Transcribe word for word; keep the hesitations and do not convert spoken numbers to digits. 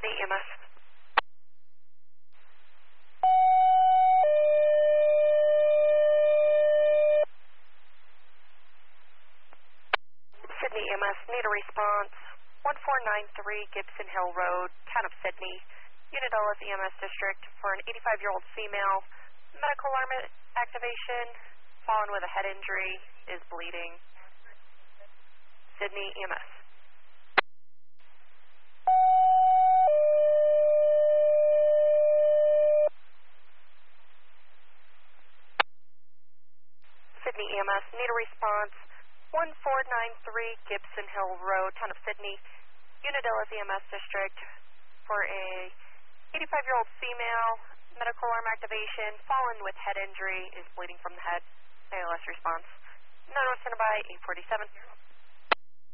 Sydney E M S. Sydney E M S, need a response. one four nine three Gibson Hill Road, town of Sydney. Unadilla E M S District for an eighty-five-year-old female. Medical alarm activation, fallen with a head injury, is bleeding. Sydney E M S. Sydney E M S, need a response. one four nine three Gibson Hill Road, town of Sydney. Unadilla E M S District for a eighty-five-year-old female. Medical alarm activation, fallen with head injury, is bleeding from the head. A L S response. nine one standby, eight forty-seven.